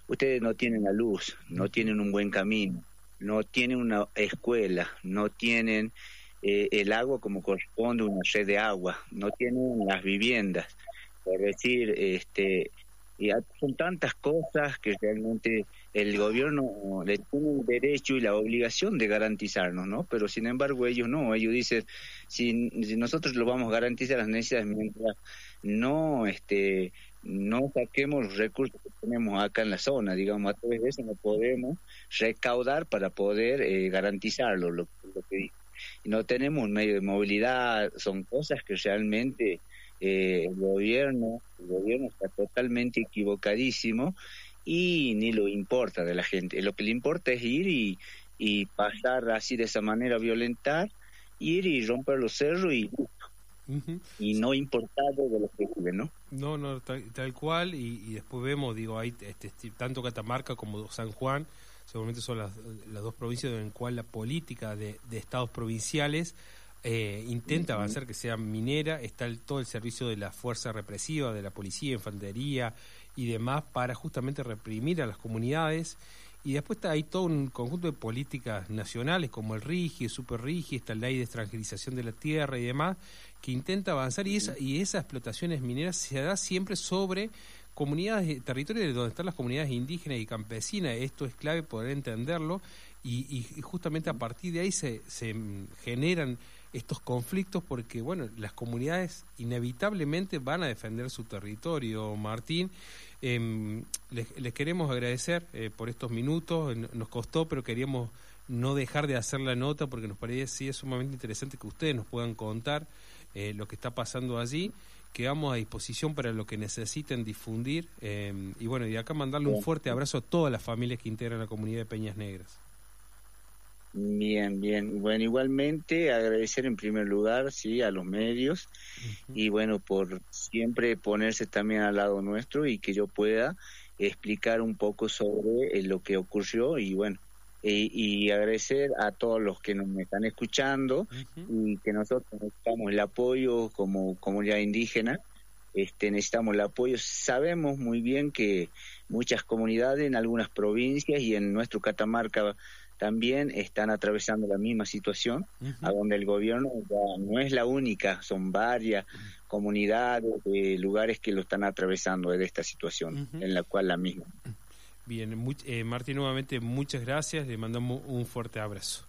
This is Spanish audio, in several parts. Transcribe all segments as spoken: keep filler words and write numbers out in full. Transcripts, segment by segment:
ustedes no tienen la luz, no tienen un buen camino, no tienen una escuela, no tienen eh, el agua como corresponde, una red de agua, no tienen las viviendas, por decir, este, y son tantas cosas que realmente el gobierno le tiene el derecho y la obligación de garantizarnos, ¿no? Pero sin embargo ellos no, ellos dicen, si, si nosotros lo vamos a garantizar las necesidades mientras no, este, no saquemos los recursos que tenemos acá en la zona, digamos, a través de eso no podemos recaudar para poder eh, garantizarlo, lo, lo que y no tenemos un medio de movilidad, son cosas que realmente eh, el gobierno, el gobierno está totalmente equivocadísimo y ni lo importa de la gente. Lo que le importa es ir y, y pasar así de esa manera, violentar, ir y romper los cerros y uh-huh. y no importar de lo que vive, ¿no? No, no, tal, tal cual, y, y después vemos, digo, hay este, tanto Catamarca como San Juan, seguramente son las, las dos provincias en las cuales la política de, de estados provinciales eh, intenta uh-huh. avanzar que sea minera. Está el, todo el servicio de la fuerza represiva, de la policía, infantería y demás, para justamente reprimir a las comunidades. Y después está ahí todo un conjunto de políticas nacionales como el RIGI, el Super RIGI, esta ley de extranjerización de la tierra y demás, que intenta avanzar, y esa, y esas explotaciones mineras se da siempre sobre comunidades, territorios donde están las comunidades indígenas y campesinas. Esto es clave poder entenderlo, y, y justamente a partir de ahí se, se generan estos conflictos, porque bueno, las comunidades inevitablemente van a defender su territorio. Martín, eh, les, les queremos agradecer eh, por estos minutos, nos costó, pero queríamos no dejar de hacer la nota porque nos parece sí, es sumamente interesante que ustedes nos puedan contar eh, lo que está pasando allí. Quedamos a disposición para lo que necesiten difundir, eh, y bueno, y acá mandarle un fuerte abrazo a todas las familias que integran la comunidad de Peñas Negras. Bien, bien. Bueno, igualmente agradecer en primer lugar, sí, a los medios uh-huh. y bueno, por siempre ponerse también al lado nuestro y que yo pueda explicar un poco sobre eh, lo que ocurrió y bueno, eh, y agradecer a todos los que nos me están escuchando uh-huh. y que nosotros necesitamos el apoyo como comunidad indígena, este, necesitamos el apoyo. Sabemos muy bien que muchas comunidades en algunas provincias y en nuestro Catamarca también están atravesando la misma situación, uh-huh. a donde el gobierno ya no es la única, son varias uh-huh. comunidades, eh, lugares que lo están atravesando de esta situación, uh-huh. en la cual la misma. Bien, muy, eh, Martín, nuevamente muchas gracias, le mandamos un fuerte abrazo.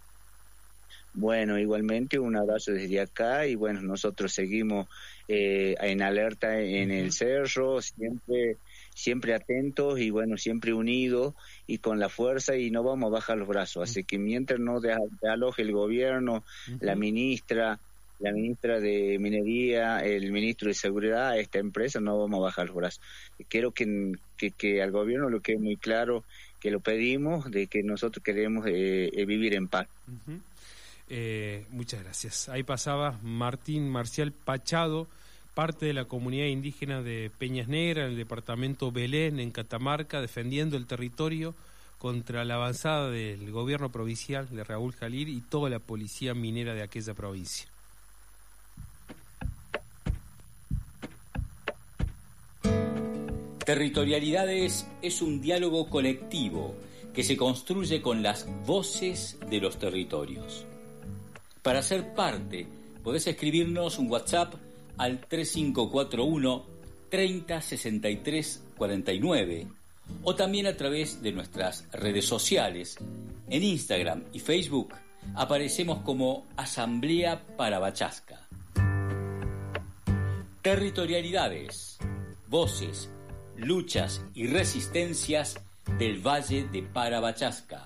Bueno, igualmente un abrazo desde acá y bueno, nosotros seguimos eh, en alerta en uh-huh. el cerro, siempre siempre atentos y bueno, siempre unidos y con la fuerza y no vamos a bajar los brazos. Uh-huh. Así que mientras no desaloje el gobierno, uh-huh. la ministra, la ministra de Minería, el ministro de Seguridad, esta empresa, no vamos a bajar los brazos. Quiero que, que, que al gobierno lo quede muy claro que lo pedimos, de que nosotros queremos eh, vivir en paz. Uh-huh. Eh, muchas gracias. Ahí pasaba Martín Marcial Pachado, parte de la comunidad indígena de Peñas Negras, en el departamento Belén, en Catamarca, defendiendo el territorio contra la avanzada del gobierno provincial de Raúl Jalil y toda la policía minera de aquella provincia. Territorialidades es un diálogo colectivo que se construye con las voces de los territorios. Para ser parte, podés escribirnos un WhatsApp al tres cinco cuatro uno, treinta, sesenta y tres, cuarenta y nueve o también a través de nuestras redes sociales. En Instagram y Facebook aparecemos como Asamblea Parabachasca. Territorialidades, voces, luchas y resistencias del Valle de Parabachasca.